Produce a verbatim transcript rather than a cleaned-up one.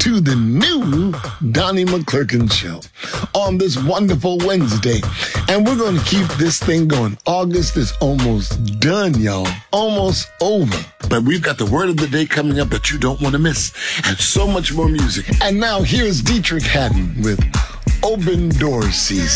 to the new Donnie McClurkin Show on this wonderful Wednesday. And we're going to keep this thing going. August is almost done, y'all. Almost over. But we've got the word of the day coming up that you don't want to miss. And so much more music. And now here's Dietrich Haddon with Open Door Season.